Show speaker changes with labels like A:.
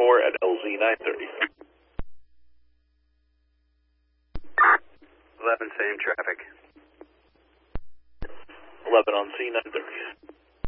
A: 4 at LZ 930.
B: 11, same traffic.
A: 11 on C 930.